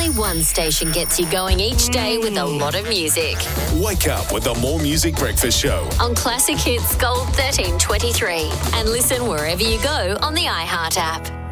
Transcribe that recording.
only one station gets you going each day with a lot of music. Wake up with the More Music Breakfast Show On Classic Hits Gold 1323. And listen wherever you go on the iHeart app.